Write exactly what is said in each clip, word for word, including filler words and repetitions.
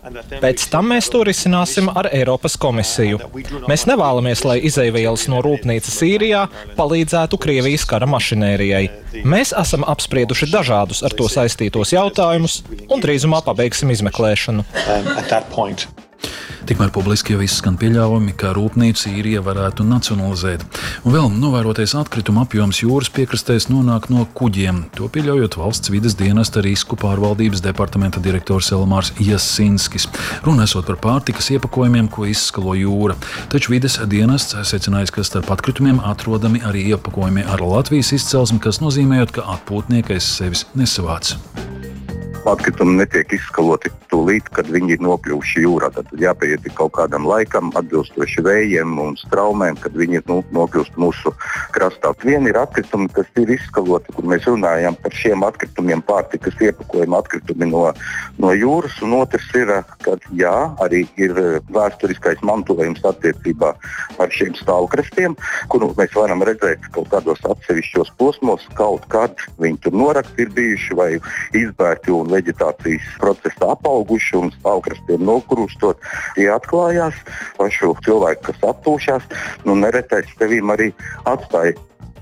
Pēc tam mēs to risināsim ar Eiropas komisiju. Mēs nevēlamies, lai izeivielas no rūpnīcas Sīrijā palīdzētu Krievijas kara mašinērijai. Mēs esam apsprieduši dažādus ar to saistītos jautājumus un drīzumā pabeigsim izmeklēšanu. Tikmēr publiski jau izskan pieļāvumi, ka rūpnīcu Sīrija varētu nacionalizēt. Un vēl novērotais atkrituma apjoms jūras piekrastēs nonāk no kuģiem. To pieļaujot valsts vides dienesta risku pārvaldības departamenta direktors Elmārs Jasinskis. Runa esot par pārtikas iepakojumiem, ko izskalo jūra. Taču vides dienests secinājis, ka starp atkritumiem atrodami arī iepakojumi ar Latvijas izcelsmi, kas nozīmējot, ka atpūtnieki aiz sevis nesavāc. Atkritumi netiek izskaloti tūlīt, kad viņi ir nokļuvuši jūrā. Tad jāpieiet kaut kādam laikam, atbilstoši vējiem un straumēm, kad viņi ir nu, nokļūst mūsu krastā. Viena ir atkritumi, kas ir izskaloti, kur mēs runājam par šiem atkritumiem, pārtikas iepakojuma atkritumi no, no jūras, un otrs ir, kad jā, arī ir vēsturiskais mantojums attiecībā ar šiem stāvkrastiem, kuru mēs varam redzēt kaut kādos atsevišķos posmos, kaut kad viņi tur norakti ir bijuši vai izbērti un veģetācijas procesā apauguši un stāvkrastiem nokrūstot. Tie atklājās pašu cilvēku, kas attūšās, nu neretais tevīm arī atstāja.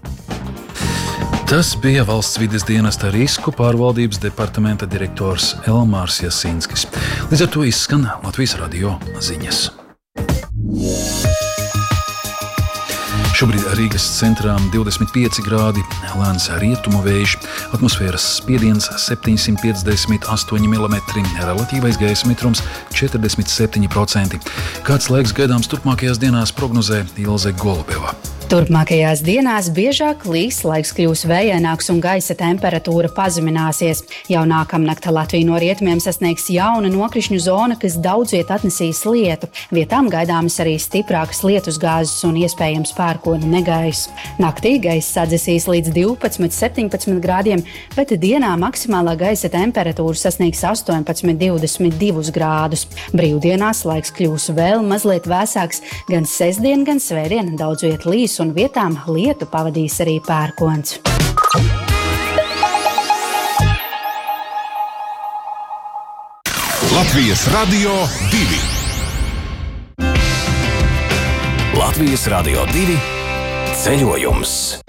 Tas bija valsts vides dienesta risku pārvaldības departamenta direktors Elmārs Jasinskis. Līdz ar to izskan Latvijas radio ziņas. Šobrīd Rīgas centrā divdesmit pieci grādi, lēns rietumu vējš, atmosfēras spiediens septiņsimt piecdesmit astoņi milimetri, relatīvais gaisa mitrums četrdesmit septiņi procenti. Kāds laiks gaidāms turpmākajās dienās prognozē Ilze Golubeva. Turpmākajās dienās biežāk līs, laiks kļūs vējaināks un gaisa temperatūra pazemināsies. Jau nākamnakt Latviju no rietumiem sasniegs jauna nokrišņu zona, kas daudz viet atnesīs lietu. Vietām gaidāmas arī stiprākas lietusgāzes un iespējams pērkona negaiss. Naktī gaiss sadzesīs līdz divpadsmit septiņpadsmit grādiem, bet dienā maksimālā gaisa temperatūra sasniegs astoņpadsmit divdesmit divus grādus. Brīvdienās laiks kļūs vēl mazliet vēsāks, gan sestdien, gan svētdien daudz viet līs un vietām lietu pavadīs arī pērkons. Latvijas radio divi. Latvijas radio divi ceļojums.